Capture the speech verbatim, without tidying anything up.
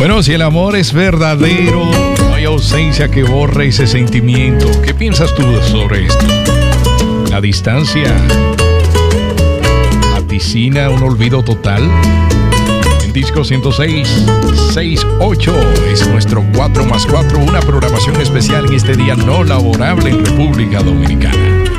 Bueno, si el amor es verdadero, no hay ausencia que borre ese sentimiento. ¿Qué piensas tú sobre esto? La distancia vaticina un olvido total. En Disco ciento seis punto sesenta y ocho es nuestro cuatro más cuatro, una programación especial en este día no laborable en República Dominicana.